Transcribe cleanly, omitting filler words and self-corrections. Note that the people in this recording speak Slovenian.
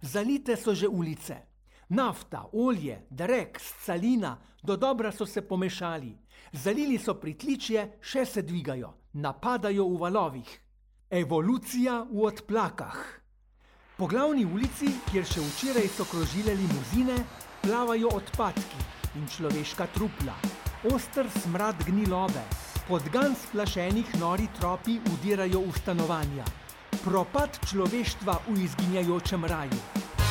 Zalite so že ulice. Nafta, olje, drek, scalina, dodobra so se pomešali. Zalili so pritličje, še se dvigajo, napadajo v valovih. Evolucija v odplakah. Po glavni ulici, kjer še včeraj so krožile limuzine, plavajo odpadki in človeška trupla. Oster smrad gnilobe, podgan splašenih nori tropi udirajo v stanovanja. Propad človeštva v izginjajočem raju.